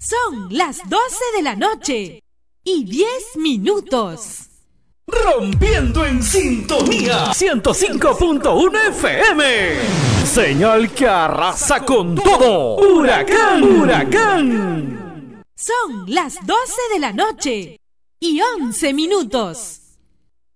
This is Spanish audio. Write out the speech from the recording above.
Son las 12 de la noche y 10 minutos. Rompiendo en sintonía 105.1 FM. Señal que arrasa con todo. Huracán, huracán. Son las 12 de la noche y 11 minutos.